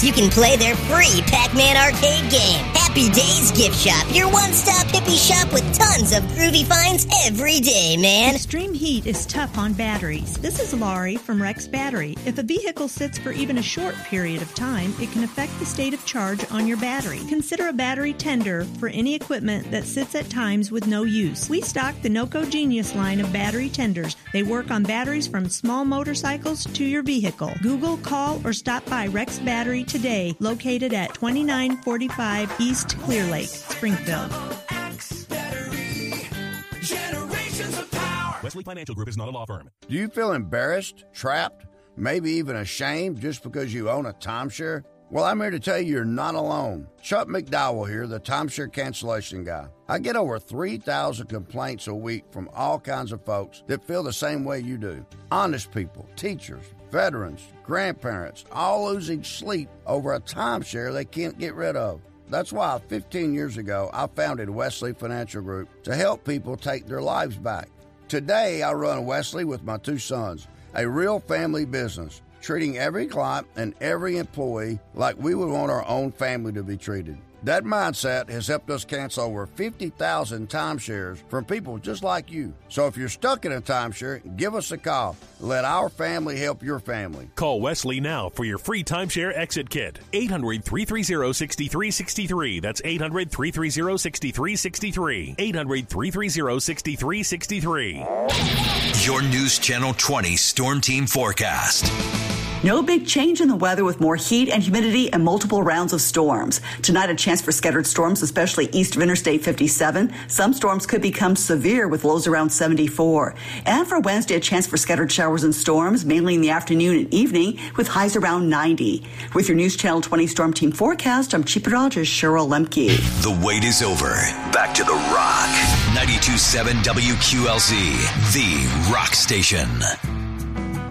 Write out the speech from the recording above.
you can play their free Pac-Man arcade game. Happy Days Gift Shop, your one-stop hippie shop with tons of groovy finds every day, man. Extreme heat is tough on batteries. This is Laurie from Rex Battery. If a vehicle sits for even a short period of time, it can affect the state of charge on your battery. Consider a battery tender for any equipment that sits at times with no use. We stock the NOCO Genius line of battery tenders. They work on batteries from small motorcycles to your vehicle. Google, call, or stop by Rex Battery today, located at 2945 East Clear Lake, Springfield. Wesley Financial Group is not a law firm. Do you feel embarrassed, trapped, maybe even ashamed just because you own a timeshare? Well, I'm here to tell you you're not alone. Chuck McDowell here, the timeshare cancellation guy. I get over 3,000 complaints a week from all kinds of folks that feel the same way you do. Honest people, teachers, veterans, grandparents, all losing sleep over a timeshare they can't get rid of. That's why 15 years ago, I founded Wesley Financial Group to help people take their lives back. Today, I run Wesley with my two sons, a real family business, treating every client and every employee like we would want our own family to be treated. That mindset has helped us cancel over 50,000 timeshares from people just like you. So if you're stuck in a timeshare, give us a call. Let our family help your family. Call Wesley now for your free timeshare exit kit. 800-330-6363. That's 800-330-6363. 800-330-6363. Your News Channel 20 Storm Team Forecast. No big change in the weather with more heat and humidity and multiple rounds of storms. Tonight, a chance for scattered storms, especially east of Interstate 57. Some storms could become severe with lows around 74. And for Wednesday, a chance for scattered showers and storms, mainly in the afternoon and evening, with highs around 90. With your News Channel 20 Storm Team Forecast, I'm Chief Meteorologist Cheryl Lemke. The wait is over. Back to the Rock. 92.7 WQLZ, the Rock Station.